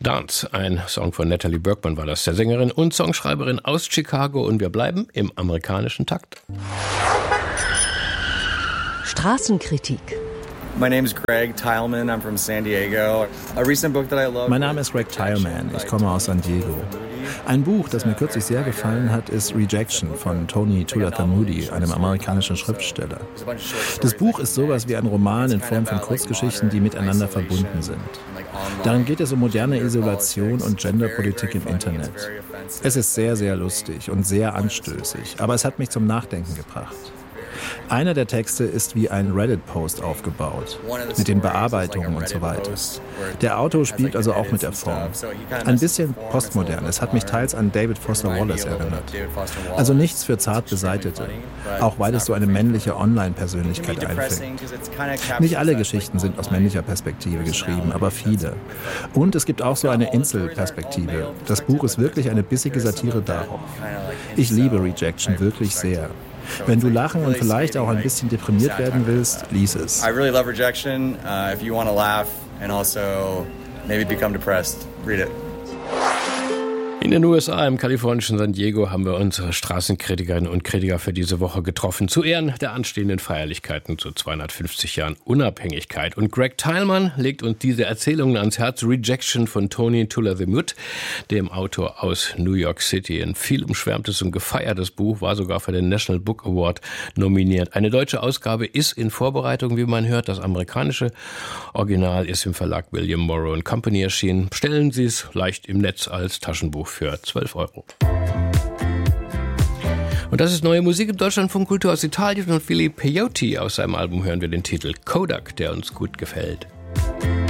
Dance, ein Song von Natalie Bergman war das, der Sängerin und Songschreiberin aus Chicago, und wir bleiben im amerikanischen Takt. Straßenkritik. My name is Greg Teilman. I'm from San Diego. A recent book that I love. Mein Name ist Greg Teilman. Ich komme aus San Diego. Ein Buch, das mir kürzlich sehr gefallen hat, ist Rejection von Tony Tulathamudi, einem amerikanischen Schriftsteller. Das Buch ist sowas wie ein Roman in Form von Kurzgeschichten, die miteinander verbunden sind. Darin geht es um moderne Isolation und Genderpolitik im Internet. Es ist sehr, sehr lustig und sehr anstößig, aber es hat mich zum Nachdenken gebracht. Einer der Texte ist wie ein Reddit-Post aufgebaut, mit den Bearbeitungen und so weiter. Der Autor spielt also auch mit der Form. Ein bisschen postmodern. Es hat mich teils an David Foster Wallace erinnert. Also nichts für zart Beseitete, auch weil es so eine männliche Online-Persönlichkeit einfängt. Nicht alle Geschichten sind aus männlicher Perspektive geschrieben, aber viele. Und es gibt auch so eine Inselperspektive. Das Buch ist wirklich eine bissige Satire darauf. Ich liebe Rejection wirklich sehr. Wenn du lachen und vielleicht auch ein bisschen deprimiert werden willst, lies es. I really love Rejection. If you want to laugh and also maybe become depressed, read it. In den USA, im kalifornischen San Diego, haben wir unsere Straßenkritikerinnen und Kritiker für diese Woche getroffen, zu Ehren der anstehenden Feierlichkeiten zu 250 Jahren Unabhängigkeit. Und Greg Teilman legt uns diese Erzählungen ans Herz. Rejection von Tony Tulathamudi, dem Autor aus New York City. Ein viel umschwärmtes und gefeiertes Buch, war sogar für den National Book Award nominiert. Eine deutsche Ausgabe ist in Vorbereitung, wie man hört. Das amerikanische Original ist im Verlag William Morrow & Company erschienen. Bestellen Sie es leicht im Netz als Taschenbuch für 12 €. Und das ist neue Musik im Deutschlandfunk Kultur aus Italien, und Philippe Peyote. Aus seinem Album hören wir den Titel Kodak, der uns gut gefällt.